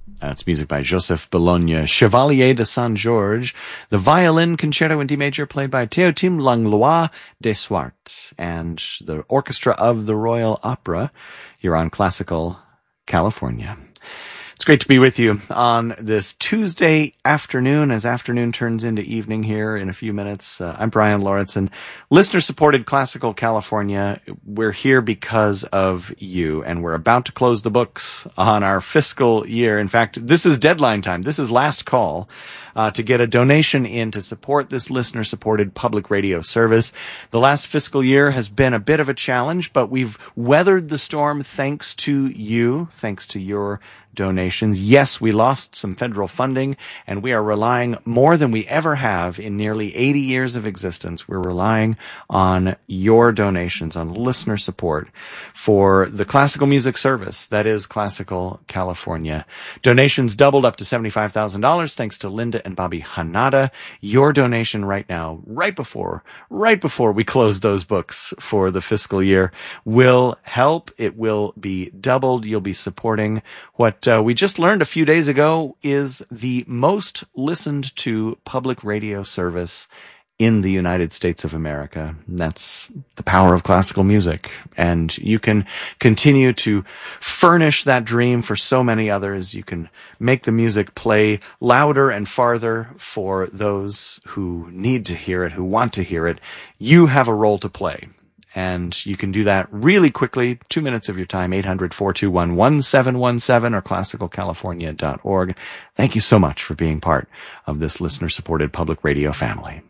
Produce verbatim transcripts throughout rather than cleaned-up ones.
That's music by Joseph Bologna. Chevalier de Saint-Georges. The violin concerto in D major played by Théotime Langlois de Swart. And the orchestra of the Royal Opera here on Classical California. It's great to be with you on this Tuesday afternoon as afternoon turns into evening here in a few minutes. Uh, I'm Brian Lauritsen. Listener-supported Classical California. We're here because of you, and we're about to close the books on our fiscal year. In fact, this is deadline time. This is last call uh, to get a donation in to support this listener-supported public radio service. The last fiscal year has been a bit of a challenge, but we've weathered the storm thanks to you, thanks to your donations. Yes, we lost some federal funding, and we are relying more than we ever have in nearly eighty years of existence. We're relying on your donations, on listener support for the classical music service that is Classical California. Donations doubled up to seventy-five thousand dollars thanks to Linda and Bobby Hanada. Your donation right now, right before, right before we close those books for the fiscal year, will help. It will be doubled. You'll be supporting what uh, we just learned a few days ago is the most listened to public radio service in the United States of America. And that's the power of classical music. And you can continue to furnish that dream for so many others. You can make the music play louder and farther for those who need to hear it, who want to hear it. You have a role to play. And you can do that really quickly, two minutes of your time, eight hundred, four two one, one seven one seven or classical california dot org. Thank you so much for being part of this listener-supported public radio family.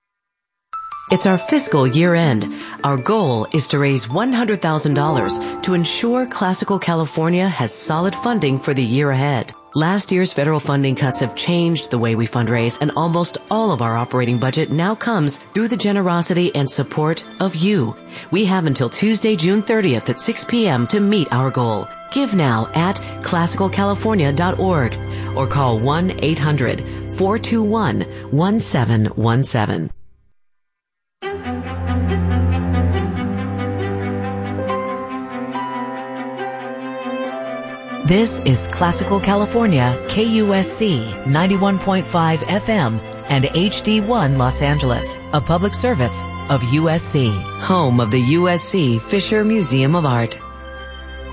It's our fiscal year end. Our goal is to raise one hundred thousand dollars to ensure Classical California has solid funding for the year ahead. Last year's federal funding cuts have changed the way we fundraise, and almost all of our operating budget now comes through the generosity and support of you. We have until Tuesday, June thirtieth at six p.m. to meet our goal. Give now at classical california dot org or call one eight hundred, four two one, one seven one seven. This is Classical California, K U S C ninety-one point five F M and H D one Los Angeles, a public service of U S C, home of the U S C Fisher Museum of Art.